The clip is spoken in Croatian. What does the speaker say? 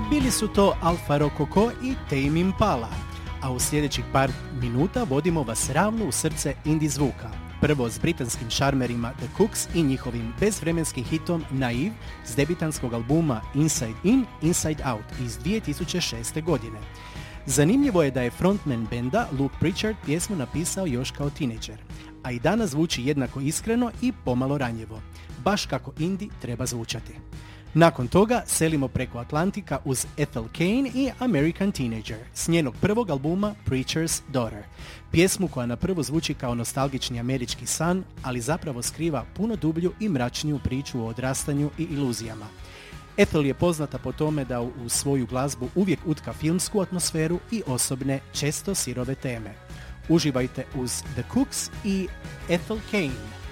Bili su to Alfa Rokoko i Tame Impala, a u sljedećih par minuta vodimo vas ravno u srce indie zvuka. Prvo s britanskim šarmerima The Cooks i njihovim bezvremenskim hitom Naive s debitanskog albuma Inside In, Inside Out iz 2006. godine. Zanimljivo je da je frontman benda Luke Pritchard pjesmu napisao još kao tinejdžer, a i danas zvuči jednako iskreno i pomalo ranjivo, baš kako indie treba zvučati. Nakon toga selimo preko Atlantika uz Ethel Cain i American Teenager s njenog prvog albuma Preacher's Daughter, pjesmu koja na prvu zvuči kao nostalgični američki san, ali zapravo skriva puno dublju i mračniju priču o odrastanju i iluzijama. Ethel je poznata po tome da u svoju glazbu uvijek utka filmsku atmosferu i osobne, često sirove teme. Uživajte uz The Cooks i Ethel Cain.